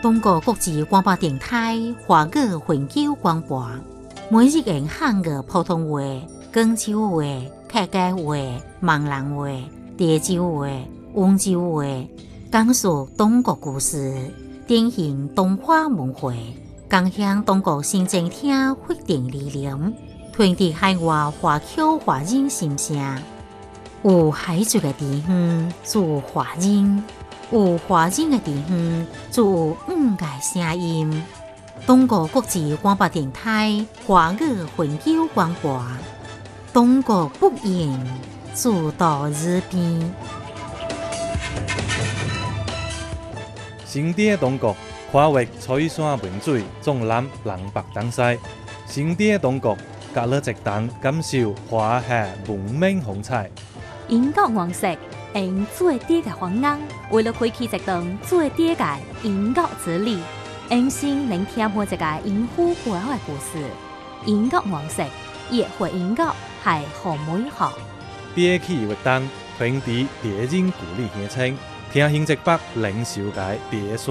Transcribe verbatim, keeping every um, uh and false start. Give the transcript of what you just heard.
中国国际广播电台华语永久广播，每日用汉语普通话、广州话、客家话、闽南话、潮州话、温州话，讲述中国故事，典型东华文化，共享中国新政厅发展理念，传递海外华侨华人心声。有海族的地方，就有华人；有华人的地方，就有五个声音。中国国际广播电台华语永久广播，中国不言，自到日边。 新地的中国跨越彩山文水，纵览南北东西。新地的中国，隔了一档感受华夏文明风采。 英国王室用最低嘅方案，为了开启一段最低嘅英国之旅，用心聆听每一个英虎背后嘅故事。英国王室也会英国系好美好。 第起活动，传递别人故里乡亲，听新浙北零售界别说。